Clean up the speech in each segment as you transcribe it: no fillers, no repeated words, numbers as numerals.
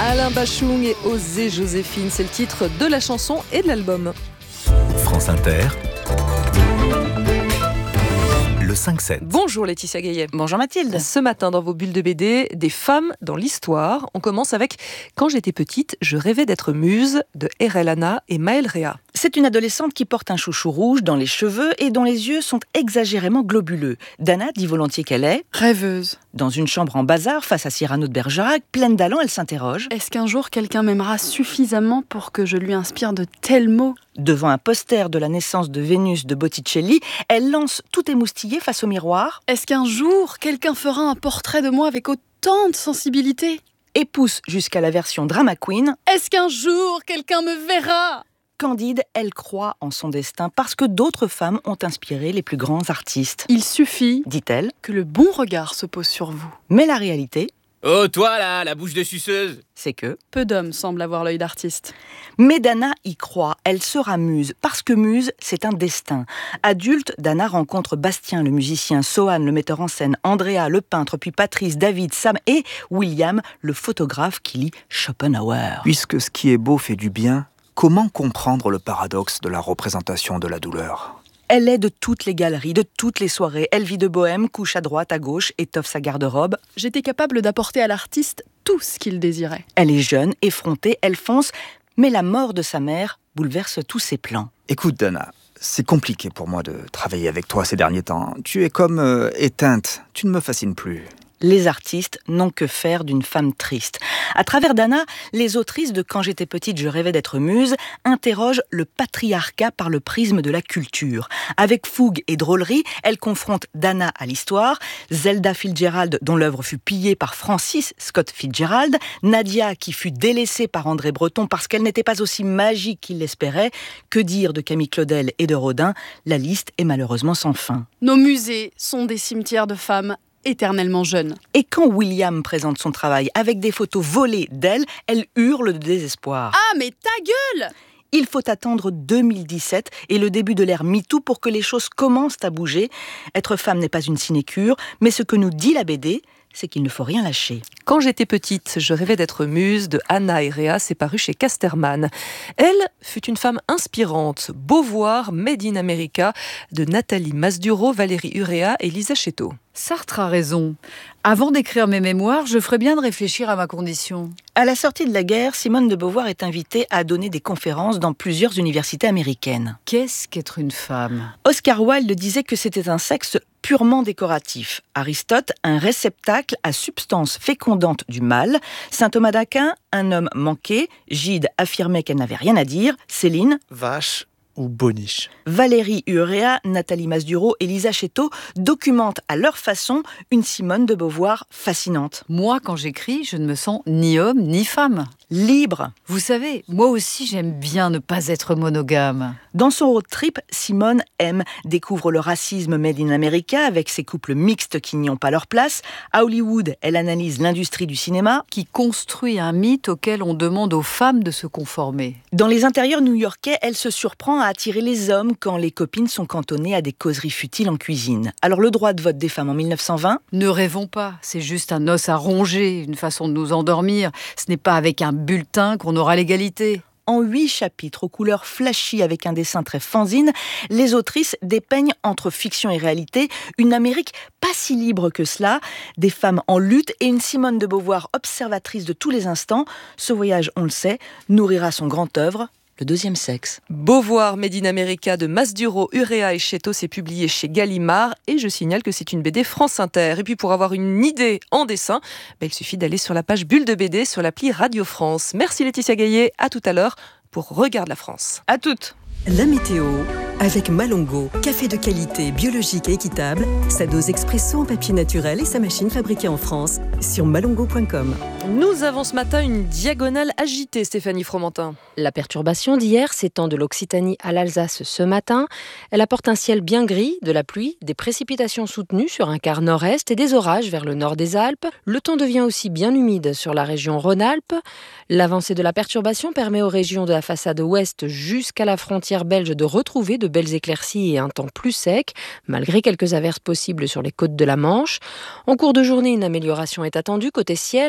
Alain Bachung et Osez Joséphine, c'est le titre de la chanson et de l'album. France Inter, le 5-7. Bonjour Laetitia Gaillet. Bonjour Mathilde. Ce matin dans vos bulles de BD, des femmes dans l'histoire. On commence avec « Quand j'étais petite, je rêvais d'être muse » de R.L. Anna et Maëlle Réa. C'est une adolescente qui porte un chouchou rouge dans les cheveux et dont les yeux sont exagérément globuleux. Dana dit volontiers qu'elle est rêveuse. Dans une chambre en bazar face à Cyrano de Bergerac, pleine d'allant, elle s'interroge. Est-ce qu'un jour quelqu'un m'aimera suffisamment pour que je lui inspire de tels mots ? Devant un poster de la naissance de Vénus de Botticelli, elle lance tout émoustillée face au miroir. Est-ce qu'un jour quelqu'un fera un portrait de moi avec autant de sensibilité ? Et pousse jusqu'à la version drama queen. Est-ce qu'un jour quelqu'un me verra ? Candide, elle croit en son destin parce que d'autres femmes ont inspiré les plus grands artistes. Il suffit, dit-elle, que le bon regard se pose sur vous. Mais la réalité, oh toi là, la bouche de suceuse, c'est que peu d'hommes semblent avoir l'œil d'artiste. Mais Dana y croit, elle sera muse, parce que muse, c'est un destin. Adulte, Dana rencontre Bastien, le musicien, Sohan, le metteur en scène, Andrea, le peintre, puis Patrice, David, Sam et William, le photographe qui lit Schopenhauer. Puisque ce qui est beau fait du bien, comment comprendre le paradoxe de la représentation de la douleur ? Elle est de toutes les galeries, de toutes les soirées. Elle vit de bohème, couche à droite, à gauche, étoffe sa garde-robe. J'étais capable d'apporter à l'artiste tout ce qu'il désirait. Elle est jeune, effrontée, elle fonce, mais la mort de sa mère bouleverse tous ses plans. Écoute Dana, c'est compliqué pour moi de travailler avec toi ces derniers temps. Tu es comme éteinte, tu ne me fascines plus. Les artistes n'ont que faire d'une femme triste. À travers Dana, les autrices de Quand j'étais petite, je rêvais d'être muse interrogent le patriarcat par le prisme de la culture. Avec fougue et drôlerie, elles confrontent Dana à l'histoire, Zelda Fitzgerald dont l'œuvre fut pillée par Francis Scott Fitzgerald, Nadia qui fut délaissée par André Breton parce qu'elle n'était pas aussi magique qu'il l'espérait, que dire de Camille Claudel et de Rodin, la liste est malheureusement sans fin. Nos musées sont des cimetières de femmes éternellement jeune. Et quand William présente son travail avec des photos volées d'elle, elle hurle de désespoir. Ah, mais ta gueule ! Il faut attendre 2017 et le début de l'ère MeToo pour que les choses commencent à bouger. Être femme n'est pas une sinécure, mais ce que nous dit la BD, c'est qu'il ne faut rien lâcher. Quand j'étais petite, je rêvais d'être muse de Anna et Réa, c'est paru chez Casterman. Elle fut une femme inspirante, Beauvoir, Made in America, de Nathalie Masduro, Valérie Urrea et Lisa Chetto. Sartre a raison. Avant d'écrire mes mémoires, je ferais bien de réfléchir à ma condition. À la sortie de la guerre, Simone de Beauvoir est invitée à donner des conférences dans plusieurs universités américaines. Qu'est-ce qu'être une femme ? Oscar Wilde disait que c'était un sexe purement décoratif. Aristote, un réceptacle à substance fécondante du mâle. Saint Thomas d'Aquin, un homme manqué. Gide affirmait qu'elle n'avait rien à dire. Céline, vache ou boniche. Valérie Urrea, Nathalie Masduro et Lisa Chetto documentent à leur façon une Simone de Beauvoir fascinante. Moi, quand j'écris, je ne me sens ni homme ni femme. Libre. Vous savez, moi aussi j'aime bien ne pas être monogame. Dans son road trip, Simone découvre le racisme made in America avec ses couples mixtes qui n'y ont pas leur place. À Hollywood, elle analyse l'industrie du cinéma qui construit un mythe auquel on demande aux femmes de se conformer. Dans les intérieurs new-yorkais, elle se surprend à attirer les hommes quand les copines sont cantonnées à des causeries futiles en cuisine. Alors le droit de vote des femmes en 1920 ? Ne rêvons pas, c'est juste un os à ronger, une façon de nous endormir. Ce n'est pas avec un bulletin qu'on aura l'égalité. En 8 chapitres aux couleurs flashy avec un dessin très fanzine, les autrices dépeignent entre fiction et réalité une Amérique pas si libre que cela, des femmes en lutte et une Simone de Beauvoir observatrice de tous les instants. Ce voyage, on le sait, nourrira son grand œuvre, Le deuxième sexe. Beauvoir, Made in America de Masduro, Urrea et Chetto, c'est publié chez Gallimard et je signale que c'est une BD France Inter. Et puis pour avoir une idée en dessin, il suffit d'aller sur la page Bulle de BD sur l'appli Radio France. Merci Laetitia Gaillet, à tout à l'heure pour Regarde la France. À toutes. La météo avec Malongo, café de qualité, biologique et équitable, sa dose expresso en papier naturel et sa machine fabriquée en France sur malongo.com. Nous avons ce matin une diagonale agitée, Stéphanie Fromentin. La perturbation d'hier s'étend de l'Occitanie à l'Alsace ce matin. Elle apporte un ciel bien gris, de la pluie, des précipitations soutenues sur un quart nord-est et des orages vers le nord des Alpes. Le temps devient aussi bien humide sur la région Rhône-Alpes. L'avancée de la perturbation permet aux régions de la façade ouest jusqu'à la frontière belge de retrouver de belles éclaircies et un temps plus sec, malgré quelques averses possibles sur les côtes de la Manche. En cours de journée, une amélioration est attendue côté ciel avec une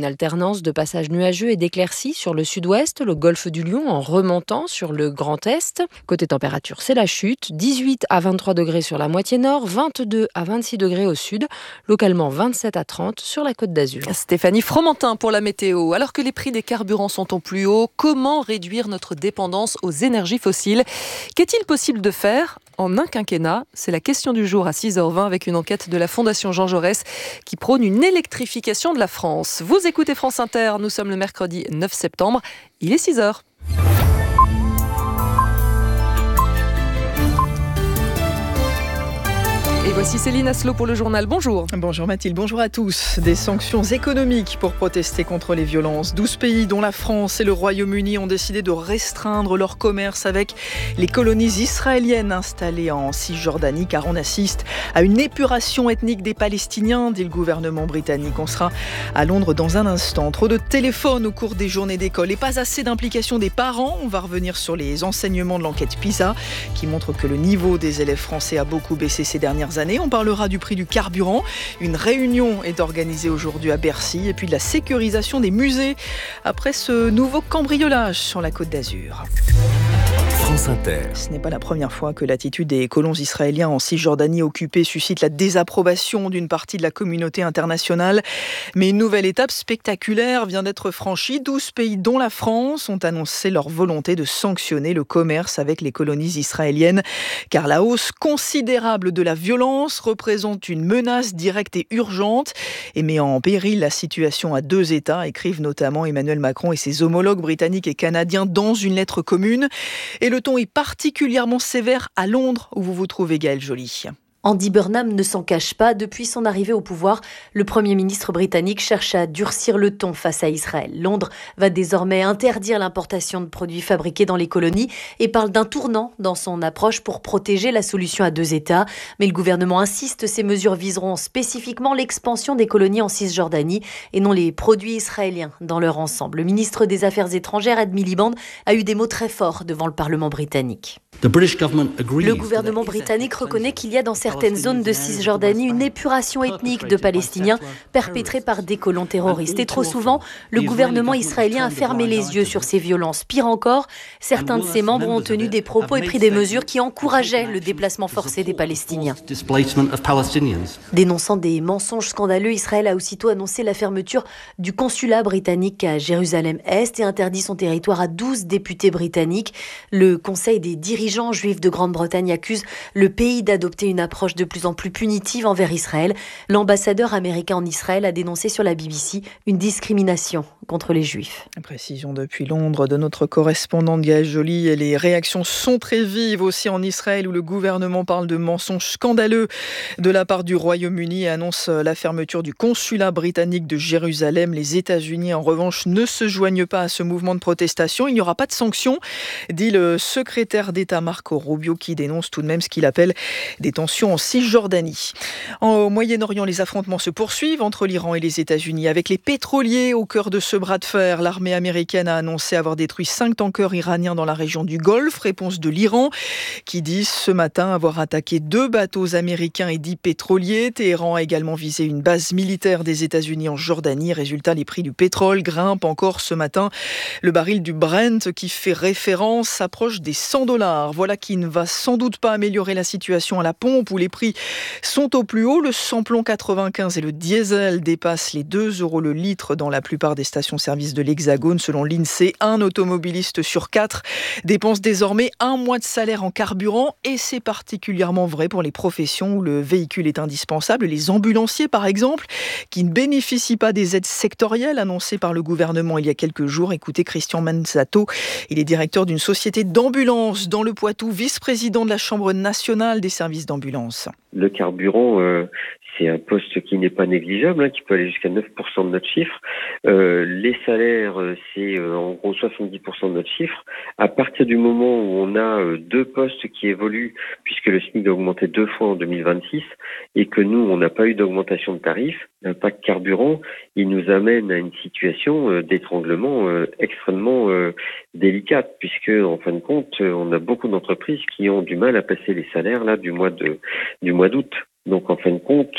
alternance de passages nuageux et d'éclaircies sur le sud-ouest, le golfe du Lion en remontant sur le Grand Est. Côté température, c'est la chute. 18 à 23 degrés sur la moitié nord, 22 à 26 degrés au sud, localement 27 à 30 sur la Côte d'Azur. Stéphanie Fromentin pour la météo. Alors que les prix des carburants sont au plus haut, comment réduire notre dépendance aux énergies fossiles ? Qu'est-il possible de faire en un quinquennat ? C'est la question du jour à 6h20 avec une enquête de la Fondation Jean Jaurès qui prône une électrification de la France. Vous écoutez France Inter, nous sommes le mercredi 9 septembre, il est 6h. Et voici Céline Asselot pour le journal. Bonjour. Bonjour Mathilde, bonjour à tous. Des sanctions économiques pour protester contre les violences. 12 pays, dont la France et le Royaume-Uni, ont décidé de restreindre leur commerce avec les colonies israéliennes installées en Cisjordanie, car on assiste à une épuration ethnique des Palestiniens, dit le gouvernement britannique. On sera à Londres dans un instant. Trop de téléphones au cours des journées d'école et pas assez d'implication des parents. On va revenir sur les enseignements de l'enquête PISA qui montre que le niveau des élèves français a beaucoup baissé ces dernières années. On parlera du prix du carburant. Une réunion est organisée aujourd'hui à Bercy. Et puis de la sécurisation des musées après ce nouveau cambriolage sur la Côte d'Azur. France Inter. Ce n'est pas la première fois que l'attitude des colons israéliens en Cisjordanie occupée suscite la désapprobation d'une partie de la communauté internationale. Mais une nouvelle étape spectaculaire vient d'être franchie. 12 pays, dont la France, ont annoncé leur volonté de sanctionner le commerce avec les colonies israéliennes. Car la hausse considérable de la violence représente une menace directe et urgente et met en péril la situation à 2 États, écrivent notamment Emmanuel Macron et ses homologues britanniques et canadiens dans une lettre commune. Et le ton est particulièrement sévère à Londres, où vous vous trouvez, Gaëlle Joly. Andy Burnham ne s'en cache pas. Depuis son arrivée au pouvoir, le Premier ministre britannique cherche à durcir le ton face à Israël. Londres va désormais interdire l'importation de produits fabriqués dans les colonies et parle d'un tournant dans son approche pour protéger la solution à 2 États. Mais le gouvernement insiste, ces mesures viseront spécifiquement l'expansion des colonies en Cisjordanie et non les produits israéliens dans leur ensemble. Le ministre des Affaires étrangères, Ed Miliband, a eu des mots très forts devant le Parlement britannique. Le gouvernement britannique reconnaît qu'il y a dans certaines zones de Cisjordanie une épuration ethnique de Palestiniens perpétrée par des colons terroristes. Et trop souvent, le gouvernement israélien a fermé les yeux sur ces violences. Pire encore, certains de ses membres ont tenu des propos et pris des mesures qui encourageaient le déplacement forcé des Palestiniens. Dénonçant des mensonges scandaleux, Israël a aussitôt annoncé la fermeture du consulat britannique à Jérusalem-Est et interdit son territoire à 12 députés britanniques. Le Conseil des dirigeants juifs de Grande-Bretagne accuse le pays d'adopter une approche de plus en plus punitive envers Israël. L'ambassadeur américain en Israël a dénoncé sur la BBC une discrimination contre les Juifs. Précision depuis Londres de notre correspondante Gaëlle Joly. Et les réactions sont très vives aussi en Israël où le gouvernement parle de mensonges scandaleux de la part du Royaume-Uni et annonce la fermeture du consulat britannique de Jérusalem. Les États-Unis, en revanche, ne se joignent pas à ce mouvement de protestation. Il n'y aura pas de sanctions, dit le secrétaire d'État Marco Rubio, qui dénonce tout de même ce qu'il appelle des tensions en Cisjordanie. Au Moyen-Orient, les affrontements se poursuivent entre l'Iran et les États-Unis. Avec les pétroliers au cœur de ce bras de fer, l'armée américaine a annoncé avoir détruit 5 tankers iraniens dans la région du Golfe. Réponse de l'Iran, qui dit ce matin avoir attaqué 2 bateaux américains et 10 pétroliers. Téhéran a également visé une base militaire des États-Unis en Jordanie. Résultat, les prix du pétrole grimpent encore ce matin. Le baril du Brent, qui fait référence, s'approche des $100. Voilà qui ne va sans doute pas améliorer la situation à la pompe où les prix sont au plus haut. Le samplon 95 et le diesel dépassent les 2 € le litre dans la plupart des stations-service de l'Hexagone. Selon l'INSEE, un automobiliste sur 4 dépense désormais 1 mois de salaire en carburant et c'est particulièrement vrai pour les professions où le véhicule est indispensable. Les ambulanciers, par exemple, qui ne bénéficient pas des aides sectorielles annoncées par le gouvernement il y a quelques jours. Écoutez Christian Manzato, il est directeur d'une société d'ambulance dans le Poitou, vice-président de la Chambre nationale des services d'ambulance. Le carburant, c'est un poste qui n'est pas négligeable, qui peut aller jusqu'à 9% de notre chiffre. Les salaires, c'est en gros 70% de notre chiffre. À partir du moment où on a 2 postes qui évoluent, puisque le SMIC a augmenté 2 fois en 2026, et que nous, on n'a pas eu d'augmentation de tarifs, l'impact carburant, il nous amène à une situation d'étranglement extrêmement délicate, puisque en fin de compte, on a beaucoup d'entreprises qui ont du mal à passer les salaires là du mois d'août. Donc en fin de compte,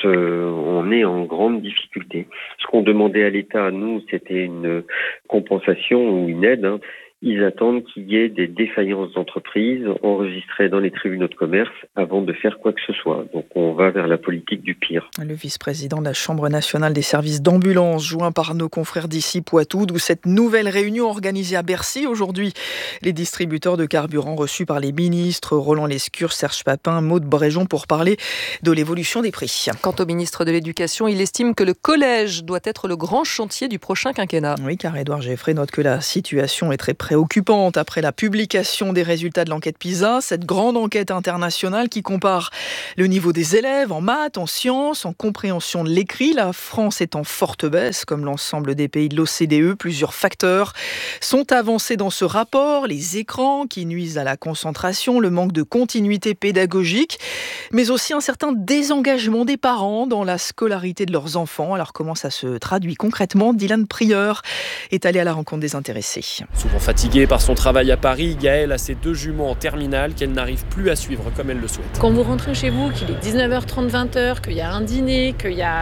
on est en grande difficulté. Ce qu'on demandait à l'État, nous, c'était une compensation ou une aide. Ils attendent qu'il y ait des défaillances d'entreprises enregistrées dans les tribunaux de commerce avant de faire quoi que ce soit. Donc on va vers la politique du pire. Le vice-président de la Chambre nationale des services d'ambulance, joint par nos confrères d'ici Poitou, d'où cette nouvelle réunion organisée à Bercy aujourd'hui. Les distributeurs de carburant reçus par les ministres Roland Lescure, Serge Papin, Maud Bréjon pour parler de l'évolution des prix. Quant au ministre de l'Éducation, il estime que le collège doit être le grand chantier du prochain quinquennat. Oui, car Édouard Geffray note que la situation est très préoccupante après la publication des résultats de l'enquête PISA, cette grande enquête internationale qui compare le niveau des élèves en maths, en sciences, en compréhension de l'écrit. La France est en forte baisse, comme l'ensemble des pays de l'OCDE. Plusieurs facteurs sont avancés dans ce rapport. Les écrans qui nuisent à la concentration, le manque de continuité pédagogique, mais aussi un certain désengagement des parents dans la scolarité de leurs enfants. Alors comment ça se traduit concrètement ? Dylan Prieur est allé à la rencontre des intéressés. Souvent fatiguée par son travail à Paris, Gaëlle a ses 2 jumeaux en terminale qu'elle n'arrive plus à suivre comme elle le souhaite. Quand vous rentrez chez vous, qu'il est 19h30, 20h, qu'il y a un dîner,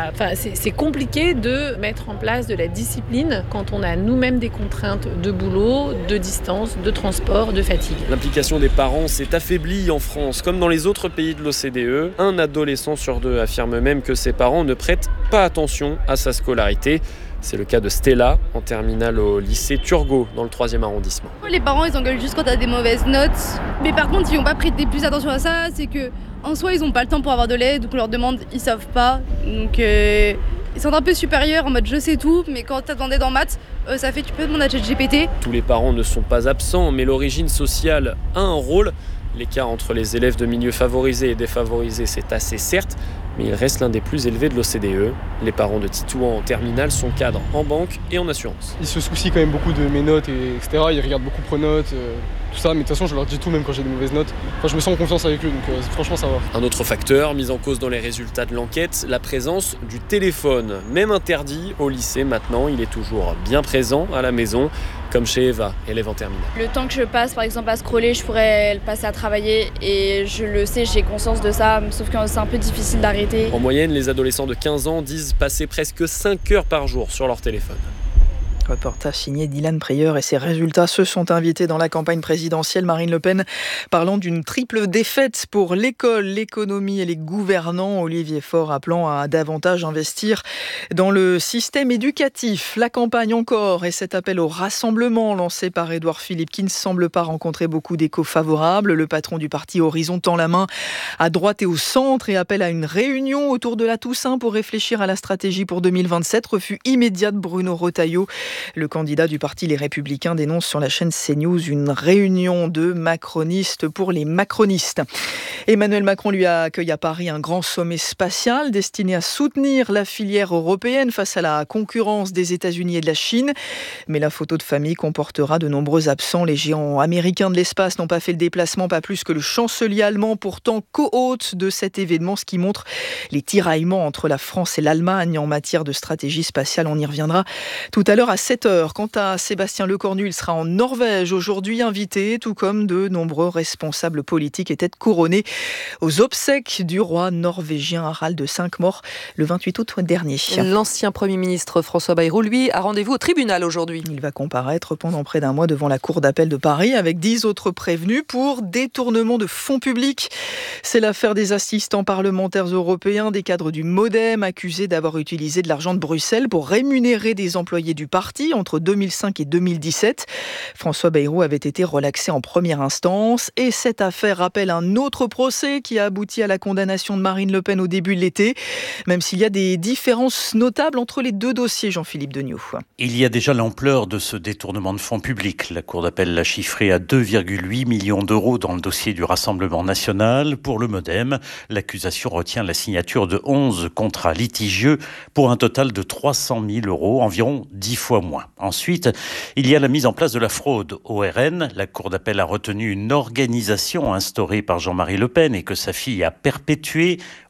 c'est compliqué de mettre en place de la discipline quand on a nous-mêmes des contraintes de boulot, de distance, de transport, de fatigue. L'implication des parents s'est affaiblie en France, comme dans les autres pays de l'OCDE. Un adolescent sur 2 affirme même que ses parents ne prêtent pas attention à sa scolarité. C'est le cas de Stella, en terminale au lycée Turgot, dans le 3e arrondissement. Les parents, ils engueulent juste quand t'as des mauvaises notes. Mais par contre, ils n'ont pas prêté plus attention à ça. C'est que en soi, ils n'ont pas le temps pour avoir de l'aide. Donc on leur demande, ils savent pas. Donc ils sont un peu supérieurs en mode je sais tout. Mais quand t'attendais dans maths, ça fait tu peux demander à ChatGPT. Tous les parents ne sont pas absents, mais l'origine sociale a un rôle. L'écart entre les élèves de milieux favorisés et défavorisés, c'est assez certes, mais il reste l'un des plus élevés de l'OCDE. Les parents de Titouan en terminale sont cadres en banque et en assurance. Ils se soucient quand même beaucoup de mes notes, etc. Ils regardent beaucoup Pronote, tout ça, mais de toute façon je leur dis tout même quand j'ai des mauvaises notes. Enfin, je me sens en confiance avec eux, donc franchement ça va. Un autre facteur mis en cause dans les résultats de l'enquête, la présence du téléphone. Même interdit au lycée maintenant, il est toujours bien présent à la maison, comme chez Eva, élève en terminale. Le temps que je passe par exemple à scroller, je pourrais le passer à travailler et je le sais, j'ai conscience de ça, sauf que c'est un peu difficile d'arrêter. En moyenne, les adolescents de 15 ans disent passer presque 5 heures par jour sur leur téléphone. Reportage signé Dylan Prieur et ses résultats se sont invités dans la campagne présidentielle. Marine Le Pen parlant d'une triple défaite pour l'école, l'économie et les gouvernants. Olivier Faure appelant à davantage investir dans le système éducatif. La campagne encore et cet appel au rassemblement lancé par Édouard Philippe qui ne semble pas rencontrer beaucoup d'échos favorables. Le patron du parti Horizon tend la main à droite et au centre et appelle à une réunion autour de la Toussaint pour réfléchir à la stratégie pour 2027. Refus immédiat de Bruno Retailleau. Le candidat du parti Les Républicains dénonce sur la chaîne CNews une réunion de macronistes pour les macronistes. Emmanuel Macron lui a accueilli à Paris un grand sommet spatial destiné à soutenir la filière européenne face à la concurrence des États-Unis et de la Chine. Mais la photo de famille comportera de nombreux absents. Les géants américains de l'espace n'ont pas fait le déplacement, pas plus que le chancelier allemand, pourtant co-hôte de cet événement, ce qui montre les tiraillements entre la France et l'Allemagne en matière de stratégie spatiale. On y reviendra tout à l'heure à 7h. Quant à Sébastien Lecornu, il sera en Norvège aujourd'hui invité, tout comme de nombreux responsables politiques et têtes couronnées aux obsèques du roi norvégien Harald V, mort le 28 août dernier. L'ancien Premier ministre François Bayrou, lui, a rendez-vous au tribunal aujourd'hui. Il va comparaître pendant près d'un mois devant la Cour d'appel de Paris avec 10 autres prévenus pour détournement de fonds publics. C'est l'affaire des assistants parlementaires européens, des cadres du MoDem accusés d'avoir utilisé de l'argent de Bruxelles pour rémunérer des employés du parti entre 2005 et 2017. François Bayrou avait été relaxé en première instance et cette affaire rappelle un autre procès qui a abouti à la condamnation de Marine Le Pen au début de l'été, même s'il y a des différences notables entre les deux dossiers, Jean-Philippe Degnaud. Il y a déjà l'ampleur de ce détournement de fonds publics. La Cour d'appel l'a chiffré à 2,8 millions d'euros dans le dossier du Rassemblement national. Pour le MoDem, l'accusation retient la signature de 11 contrats litigieux pour un total de 300 000 euros, environ 10 fois moins. Ensuite, il y a la mise en place de la fraude au RN. La Cour d'appel a retenu une organisation instaurée par Jean-Marie Le Pen et que sa fille a perpétuée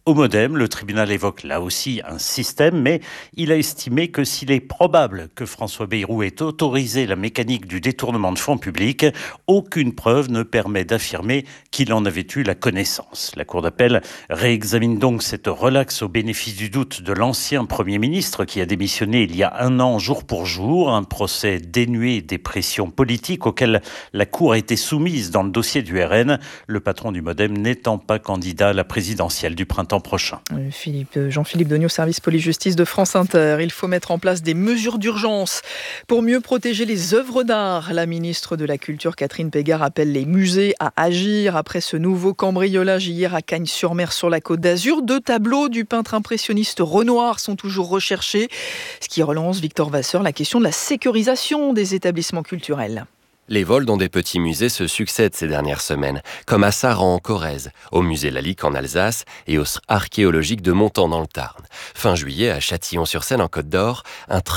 au MoDem. Le tribunal évoque là aussi un système, mais il a estimé que s'il est probable que François Bayrou ait autorisé la mécanique du détournement de fonds publics, aucune preuve ne permet d'affirmer qu'il en avait eu la connaissance. La Cour d'appel réexamine donc cette relaxe au bénéfice du doute de l'ancien Premier ministre qui a démissionné il y a 1 an jour pour jour. Un procès dénué des pressions politiques auxquelles la Cour a été soumise dans le dossier du RN, le patron du MoDem n'étant pas candidat à la présidentielle du printemps prochain. Jean-Philippe Degnaud, service police-justice de France Inter. Il faut mettre en place des mesures d'urgence pour mieux protéger les œuvres d'art. La ministre de la Culture, Catherine Pégard, appelle les musées à agir après ce nouveau cambriolage hier à Cagnes-sur-Mer sur la Côte d'Azur. 2 tableaux du peintre impressionniste Renoir sont toujours recherchés, ce qui relance, Victor Vasseur, la question de la sécurisation des établissements culturels. Les vols dans des petits musées se succèdent ces dernières semaines, comme à Saran en Corrèze, au musée Lalique en Alsace et au archéologique de Montant dans le Tarn. Fin juillet, à Châtillon-sur-Seine en Côte d'Or, un